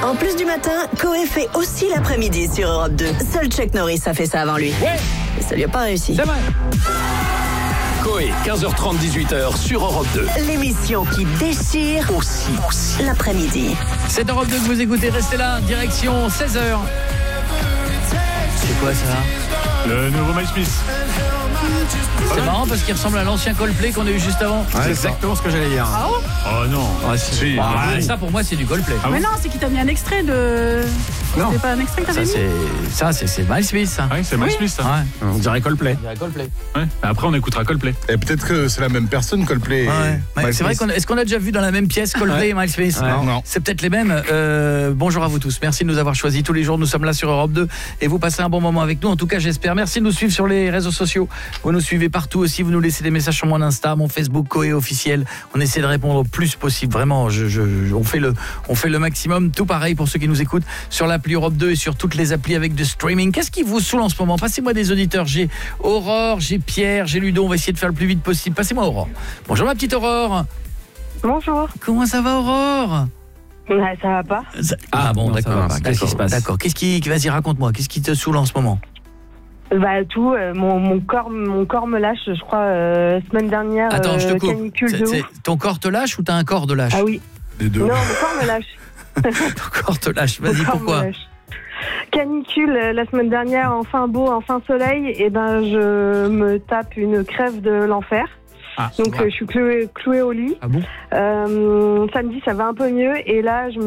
En plus du matin, Coé fait aussi l'après-midi sur Europe 2. Seul Chuck Norris a fait ça avant lui. Ouais. Et ça lui a pas réussi. C'est vrai. Coé, 15h30, 18h sur Europe 2. L'émission qui déchire aussi l'après-midi. C'est Europe 2 que vous écoutez, restez là, direction 16h. C'est quoi ça ? Le nouveau MySpace. C'est marrant parce qu'il ressemble à l'ancien Coldplay qu'on a eu juste avant. C'est exactement ce que j'allais dire. Ah bon ? Oh non. Ah, si. Ça pour moi c'est du Coldplay. Mais non, c'est qu'il t'a mis un extrait de... Non. C'est pas un extrait que t'avais mis ? C'est MySpace ça. Oui, c'est MySpace ça. Ouais. On dirait Coldplay. Coldplay. Ouais. Après on écoutera Coldplay. Et peut-être que c'est la même personne, Coldplay. Ouais. C'est vrai est-ce qu'on a déjà vu dans la même pièce Coldplay et MySpace ? Non. C'est peut-être les mêmes. Bonjour à vous tous. Merci de nous avoir choisis tous les jours. Nous sommes là sur Europe 2 et vous passez un bon moment avec nous. En tout cas, j'espère. Merci de nous suivre sur les réseaux sociaux. Vous nous suivez partout aussi. Vous nous laissez des messages sur mon Insta, mon Facebook Coé officiel. On essaie de répondre au plus possible. Vraiment, on fait le maximum. Tout pareil pour ceux qui nous écoutent sur l'appli Europe 2 et sur toutes les applis avec du streaming. Qu'est-ce qui vous saoule en ce moment ? Passez-moi des auditeurs. J'ai Aurore, j'ai Pierre, j'ai Ludo. On va essayer de faire le plus vite possible. Passez-moi Aurore. Bonjour ma petite Aurore. Bonjour. Comment ça va Aurore ? Ça va pas. Bon, non, d'accord. ça va. Qu'est-ce qui se passe ? D'accord. Vas-y, raconte-moi. Qu'est-ce qui te saoule en ce moment ? Tout, mon corps me lâche, je crois, semaine dernière. Attends, je te coupe. Canicule de ouf. Ton corps te lâche ou t'as un corps de lâche ? Ah oui. Les deux. Non, mon corps me lâche. Ton corps te lâche. Vas-y, Mon corps pourquoi ? me lâche. Canicule la semaine dernière, enfin beau, enfin soleil, et je me tape une crève de l'enfer. Donc je suis clouée au lit. Ah bon ? Samedi ça va un peu mieux et là je me